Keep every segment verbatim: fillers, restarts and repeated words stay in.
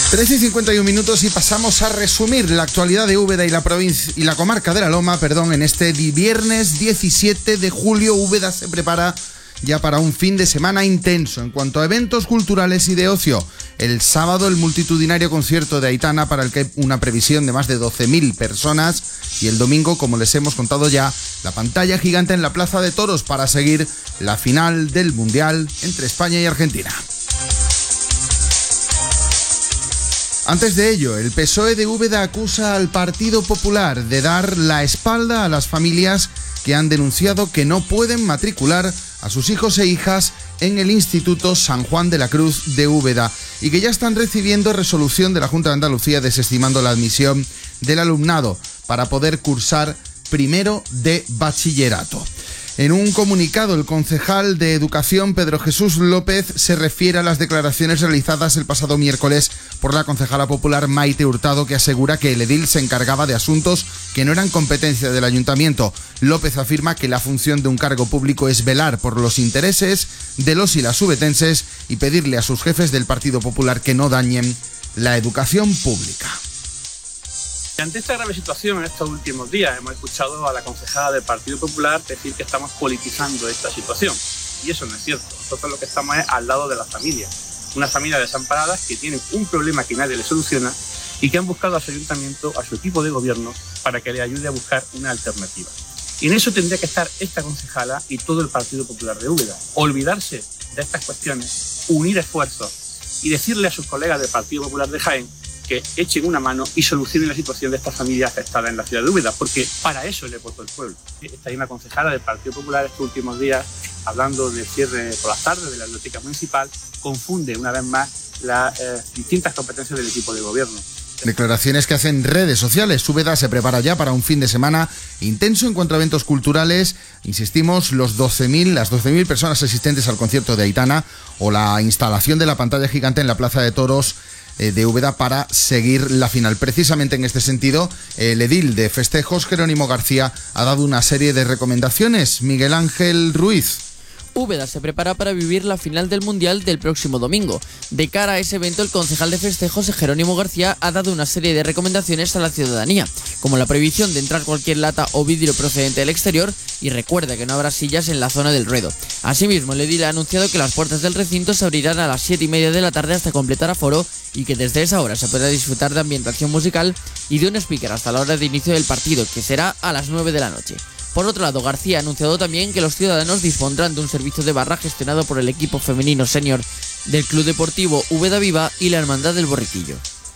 trece y cincuenta y un minutos y pasamos a resumir la actualidad de Úbeda y la provincia y la comarca de La Loma, perdón, en este viernes diecisiete de julio. Úbeda se prepara ya para un fin de semana intenso en cuanto a eventos culturales y de ocio. El sábado, el multitudinario concierto de Aitana, para el que hay una previsión de más de doce mil personas, y el domingo, como les hemos contado ya, la pantalla gigante en la Plaza de Toros para seguir la final del Mundial entre España y Argentina. Antes de ello, el P S O E de Úbeda acusa al Partido Popular de dar la espalda a las familias que han denunciado que no pueden matricular a sus hijos e hijas en el Instituto San Juan de la Cruz de Úbeda y que ya están recibiendo resolución de la Junta de Andalucía desestimando la admisión del alumnado para poder cursar primero de bachillerato. En un comunicado, el concejal de Educación, Pedro Jesús López, se refiere a las declaraciones realizadas el pasado miércoles por la concejala popular Maite Hurtado, que asegura que el edil se encargaba de asuntos que no eran competencia del ayuntamiento. López afirma que la función de un cargo público es velar por los intereses de los y las ubetenses y pedirle a sus jefes del Partido Popular que no dañen la educación pública. Ante esta grave situación, en estos últimos días hemos escuchado a la concejala del Partido Popular decir que estamos politizando esta situación. Y eso no es cierto. Nosotros lo que estamos es al lado de las familias. Unas familias desamparadas que tienen un problema que nadie les soluciona y que han buscado a su ayuntamiento, a su equipo de gobierno, para que les ayude a buscar una alternativa. Y en eso tendría que estar esta concejala y todo el Partido Popular de Úbeda. Olvidarse de estas cuestiones, unir esfuerzos y decirle a sus colegas del Partido Popular de Jaén que echen una mano y solucionen la situación de estas familias afectadas en la ciudad de Úbeda, porque para eso le votó el pueblo. Esta misma concejala del Partido Popular estos últimos días, hablando del cierre por las tardes de la biblioteca municipal, confunde una vez más las eh, distintas competencias del equipo de gobierno. Declaraciones que hacen redes sociales. Úbeda se prepara ya para un fin de semana intenso en cuanto a eventos culturales. Insistimos, los doce mil, las doce mil personas asistentes al concierto de Aitana o la instalación de la pantalla gigante en la Plaza de Toros de Úbeda para seguir la final. Precisamente en este sentido, el edil de festejos, Jerónimo García, ha dado una serie de recomendaciones. Miguel Ángel Ruiz. Úbeda se prepara para vivir la final del Mundial del próximo domingo. De cara a ese evento, el concejal de festejos, Jerónimo García, ha dado una serie de recomendaciones a la ciudadanía, como la prohibición de entrar cualquier lata o vidrio procedente del exterior, y recuerda que no habrá sillas en la zona del ruedo. Asimismo, el edil ha anunciado que las puertas del recinto se abrirán a las siete y media de la tarde hasta completar aforo y que desde esa hora se podrá disfrutar de ambientación musical y de un speaker hasta la hora de inicio del partido, que será a las nueve de la noche. Por otro lado, García ha anunciado también que los ciudadanos dispondrán de un servicio de barra gestionado por el equipo femenino senior del Club Deportivo Úbeda Viva y la Hermandad del Borriquillo.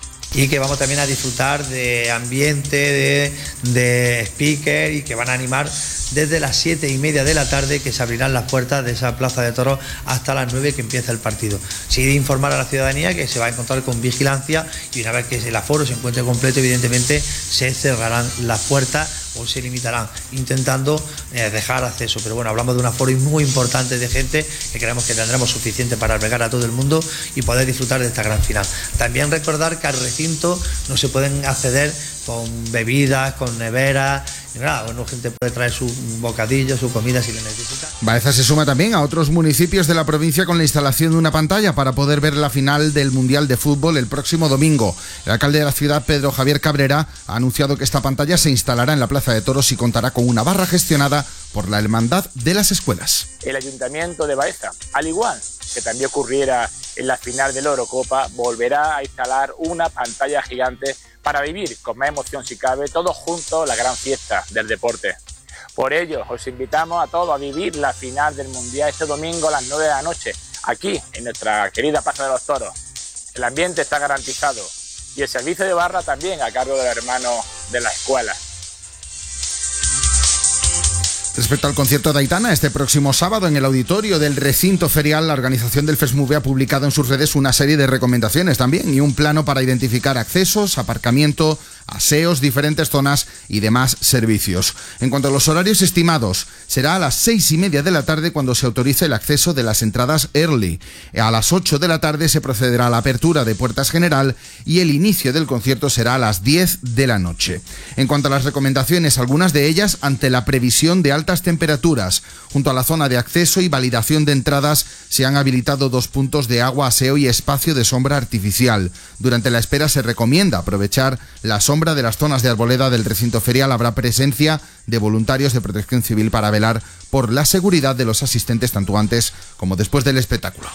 Y que vamos también a disfrutar de ambiente, de, de speaker, y que van a animar desde las siete y media de la tarde, que se abrirán las puertas de esa Plaza de Toros, hasta las nueve que empieza el partido. Sí, de informar a la ciudadanía que se va a encontrar con vigilancia, y una vez que el aforo se encuentre completo, evidentemente se cerrarán las puertas o se limitarán, intentando eh, dejar acceso. Pero bueno, hablamos de un aforo muy importante de gente que creemos que tendremos suficiente para albergar a todo el mundo y poder disfrutar de esta gran final. También recordar que al recinto no se pueden acceder con bebidas, con neveras. Nada, bueno, gente puede traer su bocadillo, su comida si le necesita. Baeza se suma también a otros municipios de la provincia con la instalación de una pantalla para poder ver la final del Mundial de Fútbol el próximo domingo. El alcalde de la ciudad, Pedro Javier Cabrera, ha anunciado que esta pantalla se instalará en la Plaza de Toros y contará con una barra gestionada por la Hermandad de las Escuelas. El Ayuntamiento de Baeza, al igual que también ocurriera en la final de la Eurocopa, volverá a instalar una pantalla gigante para vivir con más emoción si cabe, todos juntos, la gran fiesta del deporte. Por ello, os invitamos a todos a vivir la final del Mundial este domingo a las nueve de la noche, aquí en nuestra querida Plaza de los Toros. El ambiente está garantizado y el servicio de barra también a cargo del hermano de la escuela. Respecto al concierto de Aitana, este próximo sábado en el auditorio del recinto ferial, la organización del FESMUVE ha publicado en sus redes una serie de recomendaciones también y un plano para identificar accesos, aparcamiento, aseos, diferentes zonas y demás servicios. En cuanto a los horarios estimados, será a las seis y media de la tarde cuando se autorice el acceso de las entradas early. A las ocho de la tarde se procederá a la apertura de puertas general y el inicio del concierto será a las diez de la noche. En cuanto a las recomendaciones, algunas de ellas ante la previsión de altas temperaturas. Junto a la zona de acceso y validación de entradas se han habilitado dos puntos de agua, aseo y espacio de sombra artificial. Durante la espera se recomienda aprovechar la sombra de las zonas de arboleda del recinto ferial. Habrá presencia de voluntarios de Protección Civil para velar por la seguridad de los asistentes tanto antes como después del espectáculo.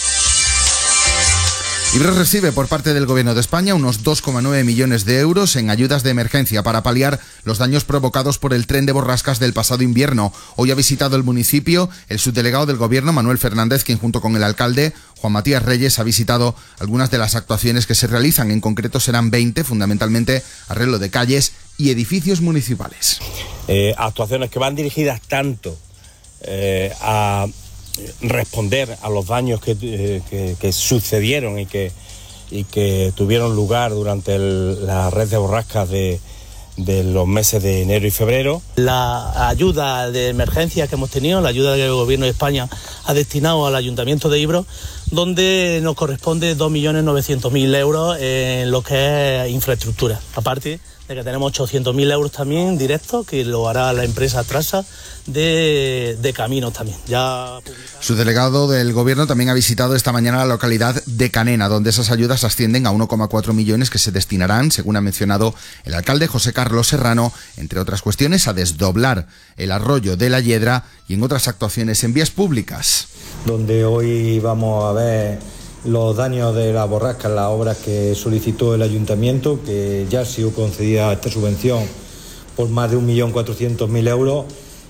Ibres recibe por parte del Gobierno de España unos dos coma nueve millones de euros en ayudas de emergencia para paliar los daños provocados por el tren de borrascas del pasado invierno. Hoy ha visitado el municipio el subdelegado del Gobierno, Manuel Fernández, quien junto con el alcalde, Juan Matías Reyes, ha visitado algunas de las actuaciones que se realizan. En concreto serán veinte, fundamentalmente arreglo de calles y edificios municipales. Eh, actuaciones que van dirigidas tanto eh, a responder a los daños que, eh, que, que sucedieron y que, y que tuvieron lugar durante el, la red de borrascas de, de los meses de enero y febrero. La ayuda de emergencia que hemos tenido, la ayuda que el Gobierno de España ha destinado al Ayuntamiento de Ibros, donde nos corresponde dos millones novecientos mil euros en lo que es infraestructura. Aparte de que tenemos ochocientos mil euros también directos, que lo hará la empresa Trasa, de, de caminos también. Ya Su delegado del Gobierno también ha visitado esta mañana la localidad de Canena, donde esas ayudas ascienden a uno coma cuatro millones que se destinarán, según ha mencionado el alcalde José Carlos Serrano, entre otras cuestiones, a desdoblar el arroyo de la Yedra y en otras actuaciones en vías públicas. Donde hoy vamos a ver los daños de la borrasca en las obras que solicitó el ayuntamiento, que ya ha sido concedida esta subvención por más de un millón cuatrocientos mil euros,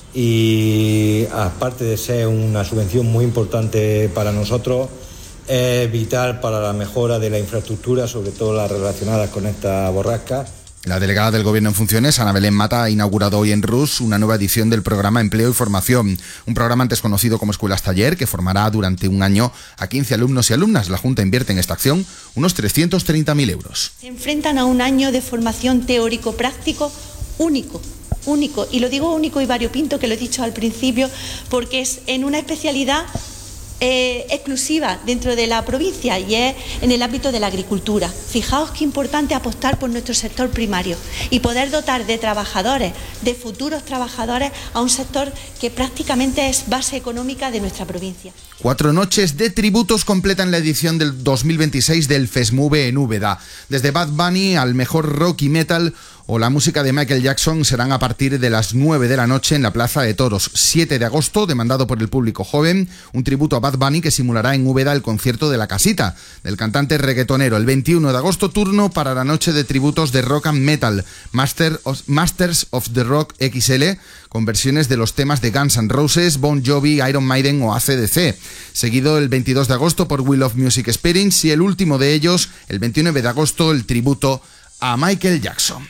y aparte de ser una subvención muy importante para nosotros, es vital para la mejora de la infraestructura, sobre todo las relacionadas con esta borrasca. La delegada del Gobierno en funciones, Ana Belén Mata, ha inaugurado hoy en Rus una nueva edición del programa Empleo y Formación, un programa antes conocido como Escuelas Taller, que formará durante un año a quince alumnos y alumnas. La Junta invierte en esta acción unos trescientos treinta mil euros. Se enfrentan a un año de formación teórico-práctico único, único, y lo digo único y variopinto, que lo he dicho al principio, porque es en una especialidad Eh, exclusiva dentro de la provincia, y es en el ámbito de la agricultura. Fijaos qué importante apostar por nuestro sector primario y poder dotar de trabajadores, de futuros trabajadores, a un sector que prácticamente es base económica de nuestra provincia. Cuatro noches de tributos completan la edición del dos mil veintiséis del FESMUVE en Úbeda. Desde Bad Bunny al mejor rock y metal o la música de Michael Jackson serán a partir de las nueve de la noche en la Plaza de Toros. siete de agosto, demandado por el público joven, un tributo a Bad Bunny que simulará en Úbeda el concierto de La Casita, del cantante reggaetonero. El veintiuno de agosto, turno para la noche de tributos de rock and metal, Master of, Masters of the Rock equis ele, con versiones de los temas de Guns N' Roses, Bon Jovi, Iron Maiden o A C D C. Seguido el veintidós de agosto por We Love Music Experience, y el último de ellos, el veintinueve de agosto, el tributo a Michael Jackson.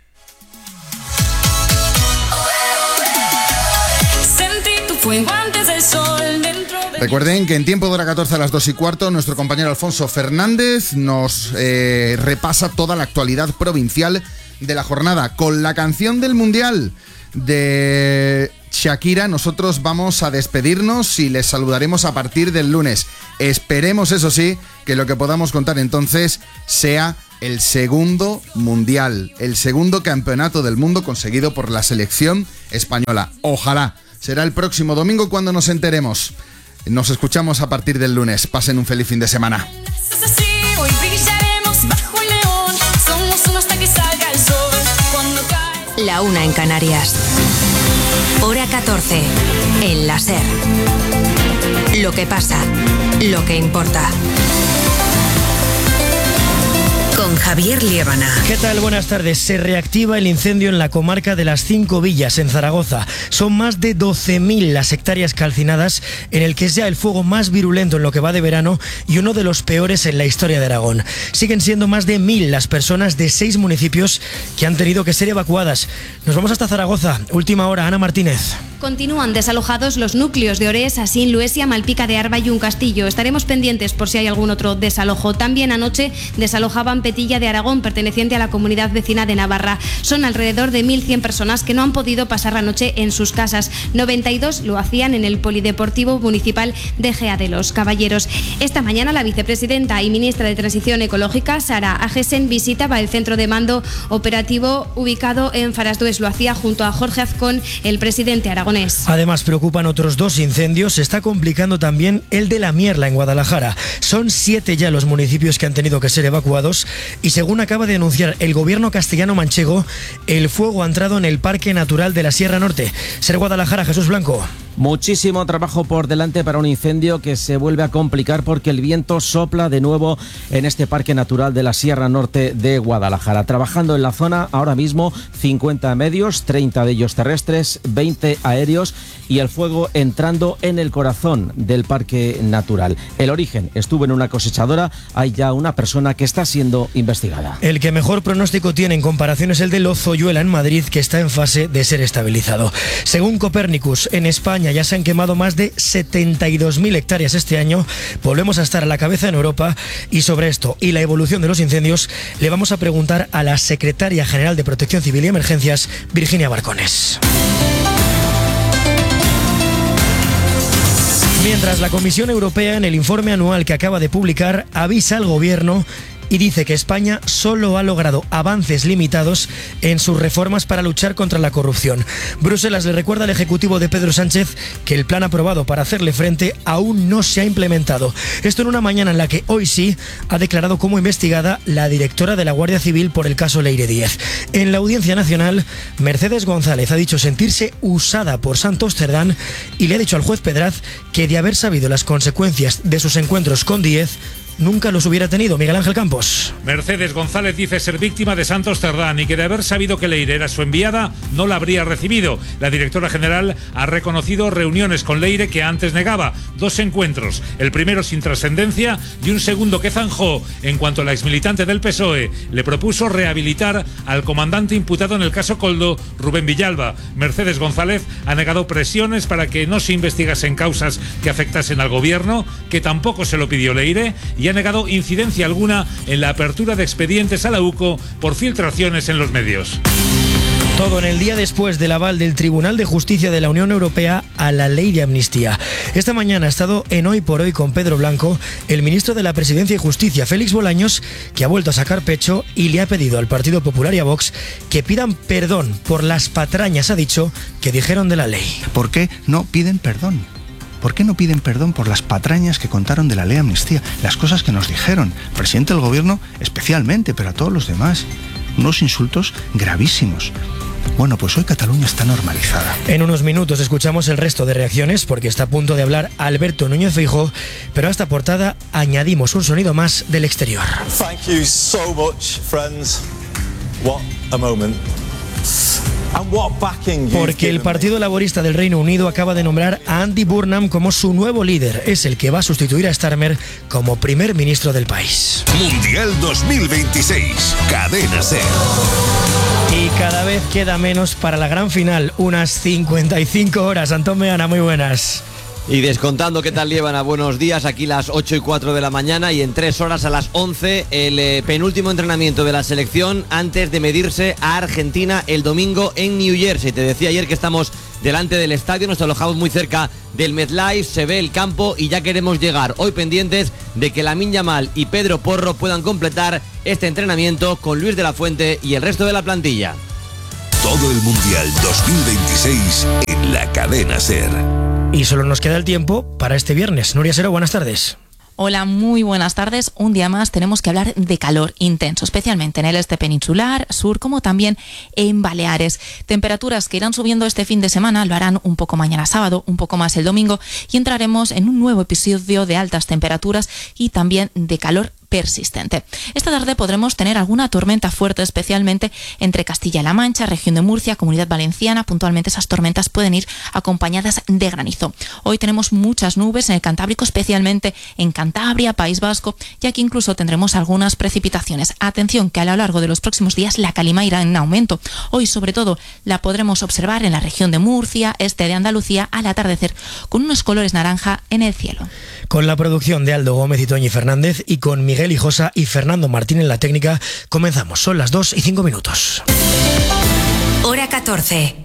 Recuerden que en tiempo de hora catorce a las dos y cuarto, nuestro compañero Alfonso Fernández nos eh, repasa toda la actualidad provincial de la jornada con la canción del Mundial de Shakira. Nosotros vamos a despedirnos y les saludaremos a partir del lunes. Esperemos, eso sí, que lo que podamos contar entonces sea el segundo Mundial, el segundo campeonato del mundo conseguido por la selección española. Ojalá. Será el próximo domingo cuando nos enteremos. Nos escuchamos a partir del lunes. Pasen un feliz fin de semana. La una en Canarias. Hora catorce. En la SER. Lo que pasa. Lo que importa. Con Javier Liébana. ¿Qué tal? Buenas tardes. Se reactiva el incendio en la comarca de las Cinco Villas, en Zaragoza. Son más de doce mil las hectáreas calcinadas, en el que es ya el fuego más virulento en lo que va de verano y uno de los peores en la historia de Aragón. Siguen siendo más de mil las personas de seis municipios que han tenido que ser evacuadas. Nos vamos hasta Zaragoza. Última hora, Ana Martínez. Continúan desalojados los núcleos de Orés, Asín, Luesia, Malpica de Arba y Un Castillo. Estaremos pendientes por si hay algún otro desalojo. También anoche desalojaban Petit Setilla de Aragón, perteneciente a la comunidad vecina de Navarra. Son alrededor de mil cien personas que no han podido pasar la noche en sus casas. noventa y dos lo hacían en el Polideportivo Municipal de Gea de los Caballeros. Esta mañana la vicepresidenta y ministra de Transición Ecológica, Sara Agesen, visitaba el centro de mando operativo ubicado en Farasdues. Lo hacía junto a Jorge Azcón, el presidente aragonés. Además, preocupan otros dos incendios. Se está complicando también el de La Mierla, en Guadalajara. Son siete ya los municipios que han tenido que ser evacuados y, según acaba de anunciar el gobierno castellano-manchego, el fuego ha entrado en el Parque Natural de la Sierra Norte. Ser Guadalajara, Jesús Blanco. Muchísimo trabajo por delante para un incendio que se vuelve a complicar porque el viento sopla de nuevo en este Parque Natural de la Sierra Norte de Guadalajara. Trabajando en la zona ahora mismo cincuenta medios, treinta de ellos terrestres, veinte aéreos y el fuego entrando en el corazón del Parque Natural. El origen estuvo en una cosechadora, hay ya una persona que está siendo investigada. El que mejor pronóstico tiene en comparación es el de Lozoyuela en Madrid, que está en fase de ser estabilizado. Según Copernicus, en España ya se han quemado más de setenta y dos mil hectáreas este año. Volvemos a estar a la cabeza en Europa y sobre esto y la evolución de los incendios le vamos a preguntar a la secretaria general de Protección Civil y Emergencias, Virginia Barcones. Mientras la Comisión Europea, en el informe anual que acaba de publicar, avisa al gobierno y dice que España solo ha logrado avances limitados en sus reformas para luchar contra la corrupción. Bruselas le recuerda al Ejecutivo de Pedro Sánchez que el plan aprobado para hacerle frente aún no se ha implementado. Esto en una mañana en la que hoy sí ha declarado como investigada la directora de la Guardia Civil por el caso Leire Díez. En la Audiencia Nacional, Mercedes González ha dicho sentirse usada por Santos Cerdán y le ha dicho al juez Pedraz que, de haber sabido las consecuencias de sus encuentros con Díez, nunca los hubiera tenido. Miguel Ángel Campos. Mercedes González dice ser víctima de Santos Cerdán y que, de haber sabido que Leire era su enviada, no la habría recibido. La directora general ha reconocido reuniones con Leire que antes negaba. Dos encuentros, el primero sin trascendencia y un segundo que zanjó en cuanto la exmilitante del P S O E le propuso rehabilitar al comandante imputado en el caso Koldo, Rubén Villalba. Mercedes González ha negado presiones para que no se investigasen causas que afectasen al gobierno, que tampoco se lo pidió Leire, y ha negado incidencia alguna en la apertura de expedientes a la U C O por filtraciones en los medios. Todo en el día después del aval del Tribunal de Justicia de la Unión Europea a la ley de amnistía. Esta mañana ha estado en Hoy por Hoy con Pedro Blanco, el ministro de la Presidencia y Justicia, Félix Bolaños, que ha vuelto a sacar pecho y le ha pedido al Partido Popular y a Vox que pidan perdón por las patrañas, ha dicho, que dijeron de la ley. ¿Por qué no piden perdón? ¿Por qué no piden perdón por las patrañas que contaron de la ley de amnistía? Las cosas que nos dijeron, el presidente del gobierno especialmente, pero a todos los demás. Unos insultos gravísimos. Bueno, pues hoy Cataluña está normalizada. En unos minutos escuchamos el resto de reacciones porque está a punto de hablar Alberto Núñez Feijóo, pero a esta portada añadimos un sonido más del exterior. Thank you so much, friends. What a moment. Porque el Partido Laborista del Reino Unido acaba de nombrar a Andy Burnham como su nuevo líder. Es el que va a sustituir a Starmer como primer ministro del país. Mundial dos mil veintiséis, Cadena SER. Y cada vez queda menos para la gran final, unas cincuenta y cinco horas. Antón Meana, muy buenas. Y descontando qué tal llevan a buenos días, aquí las ocho y cuatro de la mañana y en tres horas a las once el eh, penúltimo entrenamiento de la selección antes de medirse a Argentina el domingo en New Jersey. Te decía ayer que estamos delante del estadio, nos alojamos muy cerca del MetLife, se ve el campo y ya queremos llegar. Hoy pendientes de que Lamine Yamal y Pedro Porro puedan completar este entrenamiento con Luis de la Fuente y el resto de la plantilla. Todo el Mundial dos mil veintiséis en la Cadena SER. Y solo nos queda el tiempo para este viernes. Nuria Sero, buenas tardes. Hola, muy buenas tardes. Un día más tenemos que hablar de calor intenso, especialmente en el este peninsular, sur, como también en Baleares. Temperaturas que irán subiendo este fin de semana, lo harán un poco mañana sábado, un poco más el domingo, y entraremos en un nuevo episodio de altas temperaturas y también de calor persistente. Esta tarde podremos tener alguna tormenta fuerte, especialmente entre Castilla-La Mancha, región de Murcia, Comunidad Valenciana. Puntualmente esas tormentas pueden ir acompañadas de granizo. Hoy tenemos muchas nubes en el Cantábrico, especialmente en Cantabria, País Vasco, y aquí incluso tendremos algunas precipitaciones. Atención, que a lo largo de los próximos días la calima irá en aumento. Hoy, sobre todo, la podremos observar en la región de Murcia, este de Andalucía, al atardecer, con unos colores naranja en el cielo. Con la producción de Aldo Gómez y Toñi Fernández y con Miguel Miguel Hijosa y Fernando Martín en la técnica. Comenzamos, son las dos y cinco minutos. Hora catorce.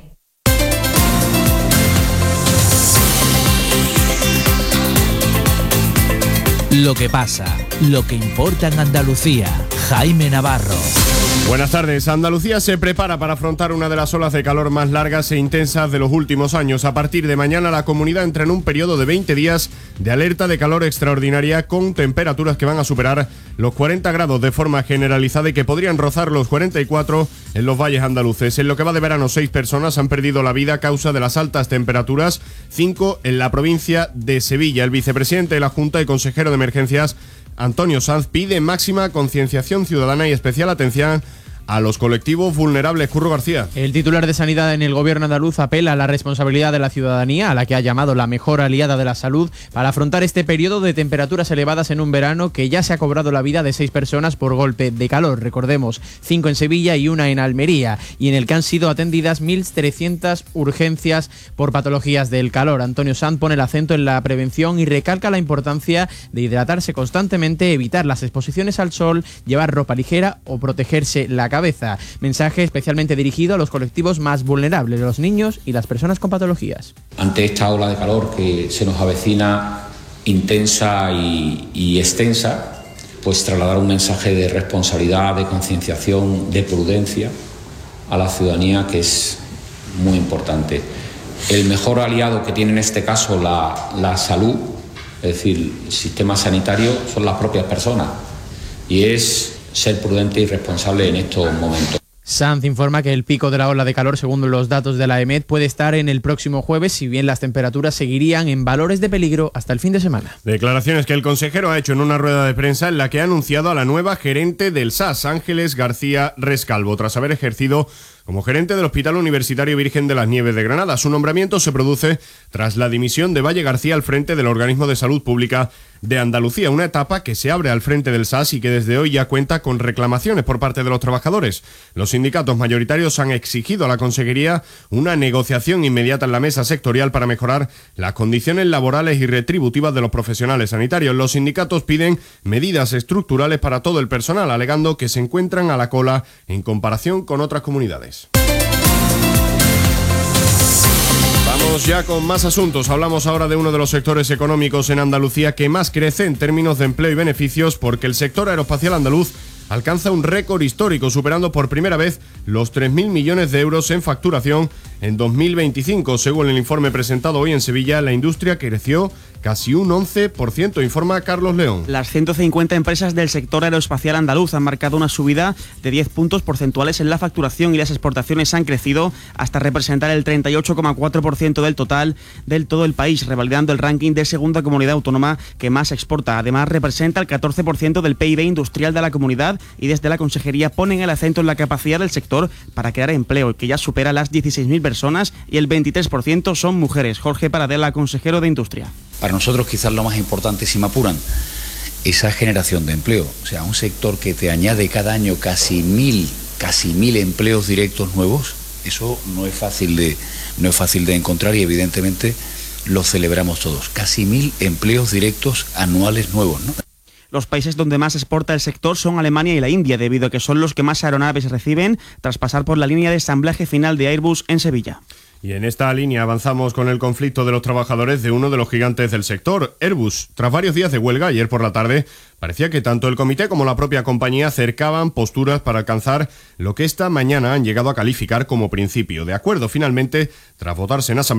Lo que pasa, lo que importa en Andalucía. Jaime Navarro. Buenas tardes. Andalucía se prepara para afrontar una de las olas de calor más largas e intensas de los últimos años. A partir de mañana la comunidad entra en un periodo de veinte días de alerta de calor extraordinaria con temperaturas que van a superar los cuarenta grados de forma generalizada y que podrían rozar los cuarenta y cuatro en los valles andaluces. En lo que va de verano, seis personas han perdido la vida a causa de las altas temperaturas, cinco en la provincia de Sevilla. El vicepresidente de la Junta y consejero de Emergencias, Antonio Sanz, pide máxima concienciación ciudadana y especial atención a los colectivos vulnerables. Curro García. El titular de Sanidad en el gobierno andaluz apela a la responsabilidad de la ciudadanía, a la que ha llamado la mejor aliada de la salud, para afrontar este periodo de temperaturas elevadas en un verano que ya se ha cobrado la vida de seis personas por golpe de calor. Recordemos, cinco en Sevilla y una en Almería, y en el que han sido atendidas mil trescientas urgencias por patologías del calor. Antonio Sanz pone el acento en la prevención y recalca la importancia de hidratarse constantemente, evitar las exposiciones al sol, llevar ropa ligera o protegerse la cabeza. Cabeza. Mensaje especialmente dirigido a los colectivos más vulnerables, los niños y las personas con patologías. Ante esta ola de calor que se nos avecina intensa y, y extensa, pues trasladar un mensaje de responsabilidad, de concienciación, de prudencia a la ciudadanía, que es muy importante. El mejor aliado que tiene en este caso la, la salud, es decir, el sistema sanitario, son las propias personas, y es ser prudente y responsable en estos momentos. Sanz informa que el pico de la ola de calor, según los datos de la EMET, puede estar en el próximo jueves, si bien las temperaturas seguirían en valores de peligro hasta el fin de semana. Declaraciones que el consejero ha hecho en una rueda de prensa en la que ha anunciado a la nueva gerente del S A S, Ángeles García Rescalvo, tras haber ejercido como gerente del Hospital Universitario Virgen de las Nieves de Granada. Su nombramiento se produce tras la dimisión de Valle García al frente del Organismo de Salud Pública de Andalucía, una etapa que se abre al frente del S A S y que desde hoy ya cuenta con reclamaciones por parte de los trabajadores. Los sindicatos mayoritarios han exigido a la Consejería una negociación inmediata en la mesa sectorial para mejorar las condiciones laborales y retributivas de los profesionales sanitarios. Los sindicatos piden medidas estructurales para todo el personal, alegando que se encuentran a la cola en comparación con otras comunidades. Vamos ya con más asuntos. Hablamos ahora de uno de los sectores económicos en Andalucía que más crece en términos de empleo y beneficios, porque el sector aeroespacial andaluz alcanza un récord histórico, superando por primera vez los tres mil millones de euros en facturación en dos mil veinticinco. Según el informe presentado hoy en Sevilla, la industria creció casi un once por ciento, informa Carlos León. Las ciento cincuenta empresas del sector aeroespacial andaluz han marcado una subida de diez puntos porcentuales en la facturación, y las exportaciones han crecido hasta representar el treinta y ocho coma cuatro por ciento del total del todo el país, revalidando el ranking de segunda comunidad autónoma que más exporta. Además, representa el catorce por ciento del P I B industrial de la comunidad, y desde la Consejería ponen el acento en la capacidad del sector para crear empleo, que ya supera las dieciséis mil personas, y el veintitrés por ciento son mujeres. Jorge Paradela, consejero de Industria. Para nosotros quizás lo más importante, si me apuran, esa generación de empleo. O sea, un sector que te añade cada año casi mil, casi mil empleos directos nuevos, eso no es fácil de, no es fácil de encontrar, y evidentemente lo celebramos todos. Casi mil empleos directos anuales nuevos, ¿no? Los países donde más exporta el sector son Alemania y la India, debido a que son los que más aeronaves reciben tras pasar por la línea de ensamblaje final de Airbus en Sevilla. Y en esta línea avanzamos con el conflicto de los trabajadores de uno de los gigantes del sector, Airbus. Tras varios días de huelga, ayer por la tarde, parecía que tanto el comité como la propia compañía acercaban posturas para alcanzar lo que esta mañana han llegado a calificar como principio de acuerdo. Finalmente, tras votarse en asamblea,